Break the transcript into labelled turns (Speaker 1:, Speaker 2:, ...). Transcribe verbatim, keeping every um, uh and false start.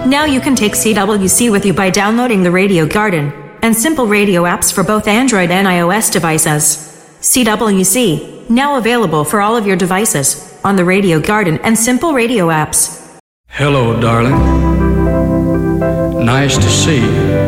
Speaker 1: Now you can take C W C with you by downloading the Radio Garden and Simple Radio apps for both Android and iOS devices. C W C, now available for all of your devices on the Radio Garden and Simple Radio apps.
Speaker 2: Hello, darling. Nice to see you.